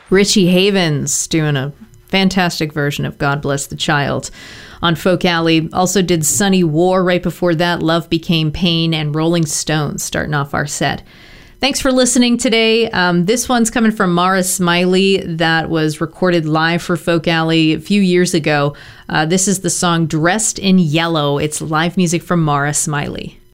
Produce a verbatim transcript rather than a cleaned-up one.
Richie Havens doing a fantastic version of God Bless the Child on Folk Alley. Also did Sunny War right before that, Love Became Pain, and Rolling Stones starting off our set. Thanks for listening today. Um, this one's coming from Mara Smiley that was recorded live for Folk Alley a few years ago. Uh, this is the song Dressed in Yellow. It's live music from Mara Smiley.